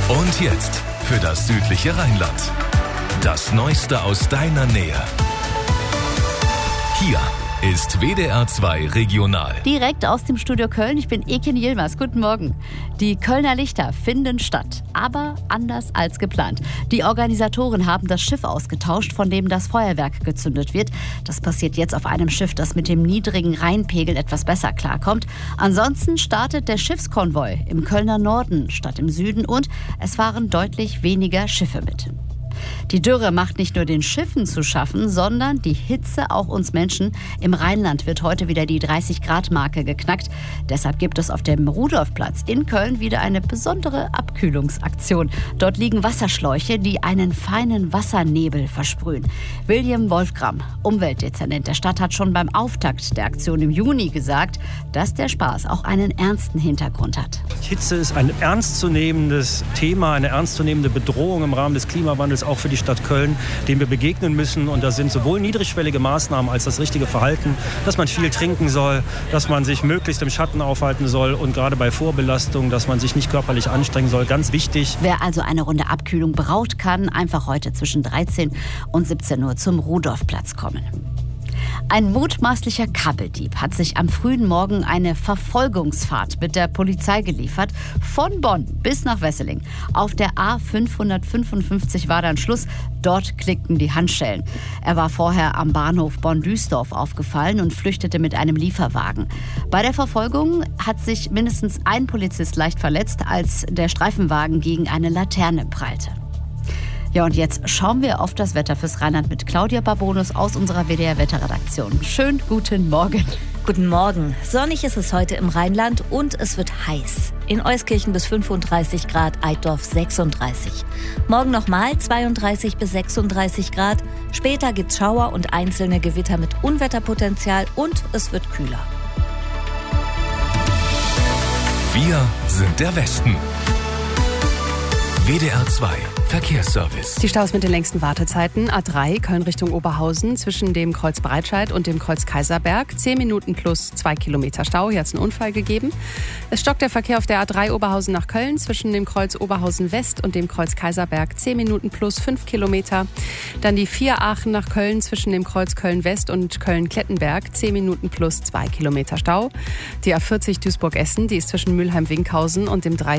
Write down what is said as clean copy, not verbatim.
Und jetzt für das südliche Rheinland. Das Neueste aus deiner Nähe. Hier ist WDR 2 Regional. Direkt aus dem Studio Köln. Ich bin Ekin Yilmaz. Guten Morgen. Die Kölner Lichter finden statt, aber anders als geplant. Die Organisatoren haben das Schiff ausgetauscht, von dem das Feuerwerk gezündet wird. Das passiert jetzt auf einem Schiff, das mit dem niedrigen Rheinpegel etwas besser klarkommt. Ansonsten startet der Schiffskonvoi im Kölner Norden statt im Süden und es fahren deutlich weniger Schiffe mit. Die Dürre macht nicht nur den Schiffen zu schaffen, sondern die Hitze auch uns Menschen. Im Rheinland wird heute wieder die 30-Grad-Marke geknackt. Deshalb gibt es auf dem Rudolfplatz in Köln wieder eine besondere Abkühlungsaktion. Dort liegen Wasserschläuche, die einen feinen Wassernebel versprühen. William Wolfgram, Umweltdezernent der Stadt, hat schon beim Auftakt der Aktion im Juni gesagt, dass der Spaß auch einen ernsten Hintergrund hat. Hitze ist ein ernstzunehmendes Thema, eine ernstzunehmende Bedrohung im Rahmen des Klimawandels, auch für die Stadt Köln, dem wir begegnen müssen. Und da sind sowohl niedrigschwellige Maßnahmen als das richtige Verhalten, dass man viel trinken soll, dass man sich möglichst im Schatten aufhalten soll und gerade bei Vorbelastung, dass man sich nicht körperlich anstrengen soll, ganz wichtig. Wer also eine Runde Abkühlung braucht, kann einfach heute zwischen 13 und 17 Uhr zum Rudolfplatz kommen. Ein mutmaßlicher Kabeldieb hat sich am frühen Morgen eine Verfolgungsfahrt mit der Polizei geliefert. Von Bonn bis nach Wesseling. Auf der A555 war dann Schluss. Dort klickten die Handschellen. Er war vorher am Bahnhof Bonn-Duisdorf aufgefallen und flüchtete mit einem Lieferwagen. Bei der Verfolgung hat sich mindestens ein Polizist leicht verletzt, als der Streifenwagen gegen eine Laterne prallte. Ja, und jetzt schauen wir auf das Wetter fürs Rheinland mit Claudia Barbonus aus unserer WDR-Wetterredaktion. Schönen guten Morgen. Guten Morgen. Sonnig ist es heute im Rheinland und es wird heiß. In Euskirchen bis 35 Grad, Eitorf 36. Morgen nochmal 32 bis 36 Grad. Später gibt's Schauer und einzelne Gewitter mit Unwetterpotenzial und es wird kühler. Wir sind der Westen. WDR 2 Verkehrsservice. Die Staus mit den längsten Wartezeiten. A3 Köln Richtung Oberhausen zwischen dem Kreuz Breitscheid und dem Kreuz Kaiserberg. 10 Minuten plus 2 Kilometer Stau. Hier hat es einen Unfall gegeben. Es stockt der Verkehr auf der A3 Oberhausen nach Köln zwischen dem Kreuz Oberhausen West und dem Kreuz Kaiserberg. 10 Minuten plus 5 Kilometer. Dann die 4 Aachen nach Köln zwischen dem Kreuz Köln West und Köln Klettenberg. 10 Minuten plus 2 Kilometer Stau. Die A40 Duisburg-Essen, die ist zwischen Mülheim-Winkhausen und dem 3